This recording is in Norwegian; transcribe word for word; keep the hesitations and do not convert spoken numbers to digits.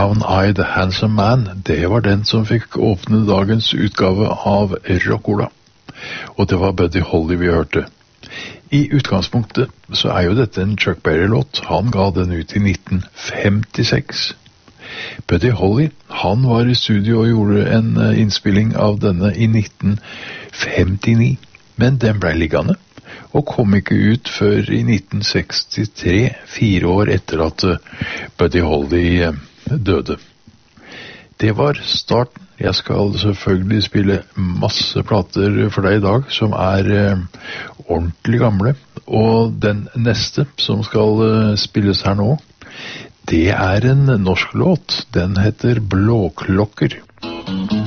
Brown-Eyed Handsome Man, det var den som fikk åpne dagens utgave av Rockola. Og det var Buddy Holly vi hørte. I utgangspunktet så er jo dette en Chuck Berry-låt. Han ga den ut i nitten femtiseks. Buddy Holly, han var i studio og gjorde en innspilling av denne i nitten femtini. Men den ble liggende, og kom ikke ut før i nitten sekstitre, fire år etter at Buddy Holly døde. Det var starten. Jeg skal selvfølgelig spille masse plater for deg i dag som er ordentlig gamle, og den neste som skal spilles her nå, det er en norsk låt. Den heter Blåklokker.